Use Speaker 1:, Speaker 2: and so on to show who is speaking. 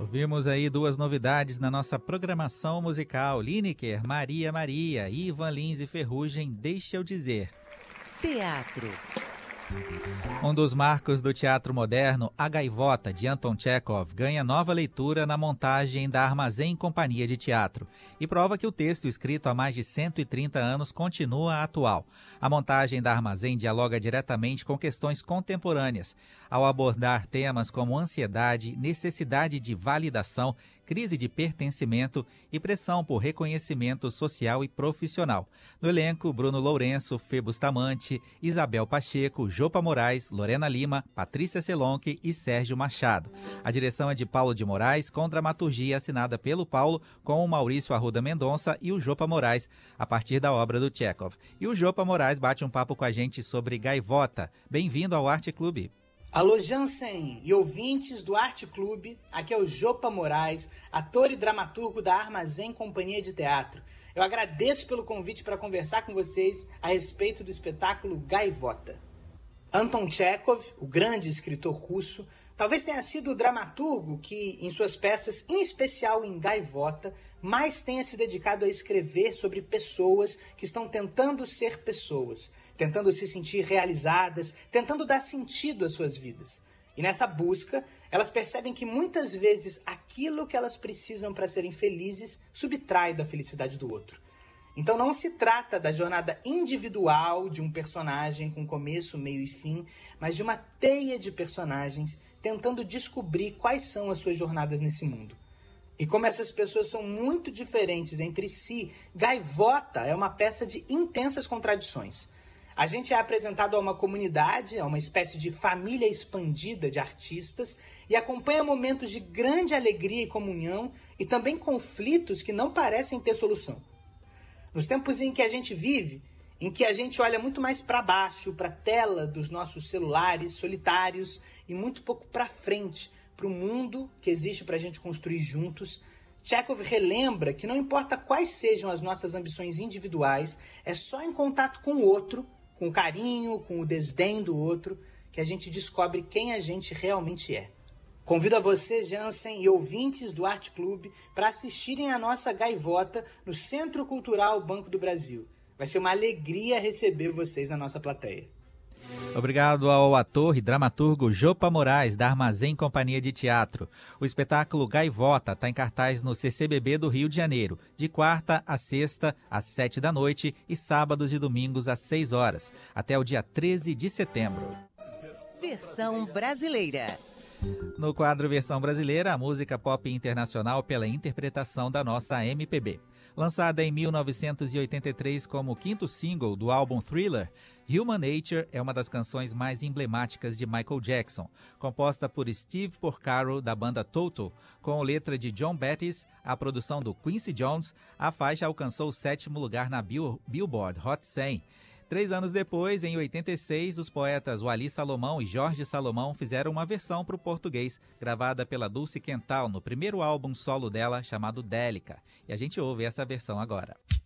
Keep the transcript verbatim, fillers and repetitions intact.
Speaker 1: Ouvimos aí duas novidades na nossa programação musical. Lineker, Maria Maria, Ivan Lins e Ferrugem, Deixa Eu Dizer.
Speaker 2: Teatro.
Speaker 1: Um dos marcos do teatro moderno, A Gaivota, de Anton Chekhov, ganha nova leitura na montagem da Armazém Companhia de Teatro e prova que o texto escrito há mais de cento e trinta anos continua atual. A montagem da Armazém dialoga diretamente com questões contemporâneas, ao abordar temas como ansiedade, necessidade de validação, crise de pertencimento e pressão por reconhecimento social e profissional. No elenco, Bruno Lourenço, Fê Bustamante, Isabel Pacheco, Jopa Moraes, Lorena Lima, Patrícia Selonque e Sérgio Machado. A direção é de Paulo de Moraes, com dramaturgia assinada pelo Paulo, com o Maurício Arruda Mendonça e o Jopa Moraes, a partir da obra do Chekhov. E o Jopa Moraes bate um papo com a gente sobre Gaivota. Bem-vindo ao Arte Clube.
Speaker 3: Alô, Jansen e ouvintes do Arte Clube, aqui é o Jopa Moraes, ator e dramaturgo da Armazém Companhia de Teatro. Eu agradeço pelo convite para conversar com vocês a respeito do espetáculo Gaivota. Anton Chekhov, o grande escritor russo, talvez tenha sido o dramaturgo que, em suas peças, em especial em Gaivota, mais tenha se dedicado a escrever sobre pessoas que estão tentando ser pessoas, tentando se sentir realizadas, tentando dar sentido às suas vidas. E nessa busca, elas percebem que muitas vezes aquilo que elas precisam para serem felizes subtrai da felicidade do outro. Então não se trata da jornada individual de um personagem com começo, meio e fim, mas de uma teia de personagens tentando descobrir quais são as suas jornadas nesse mundo. E como essas pessoas são muito diferentes entre si, Gaivota é uma peça de intensas contradições. A gente é apresentado a uma comunidade, a uma espécie de família expandida de artistas e acompanha momentos de grande alegria e comunhão e também conflitos que não parecem ter solução. Nos tempos em que a gente vive, em que a gente olha muito mais para baixo, para a tela dos nossos celulares solitários e muito pouco para frente, para o mundo que existe para a gente construir juntos, Chekhov relembra que não importa quais sejam as nossas ambições individuais, é só em contato com o outro, com o carinho, com o desdém do outro, que a gente descobre quem a gente realmente é. Convido a você, Jansen, e ouvintes do Arte Clube para assistirem a nossa Gaivota no Centro Cultural Banco do Brasil. Vai ser uma alegria receber vocês na nossa plateia.
Speaker 1: Obrigado ao ator e dramaturgo Jopa Moraes, da Armazém Companhia de Teatro. O espetáculo Gaivota está em cartaz no C C B B do Rio de Janeiro, de quarta a sexta, às sete da noite e sábados e domingos às seis horas, até o dia treze de setembro.
Speaker 2: Versão brasileira.
Speaker 1: No quadro Versão Brasileira, a música pop internacional pela interpretação da nossa M P B. Lançada em mil novecentos e oitenta e três como quinto single do álbum Thriller, Human Nature é uma das canções mais emblemáticas de Michael Jackson. Composta por Steve Porcaro, da banda Toto, com letra de John Bettis, a produção do Quincy Jones, a faixa alcançou o sétimo lugar na Bill- Billboard Hot cem. Três anos depois, em oitenta e seis, os poetas Wally Salomão e Jorge Salomão fizeram uma versão para o português, gravada pela Dulce Quental no primeiro álbum solo dela, chamado Délica. E a gente ouve essa versão agora.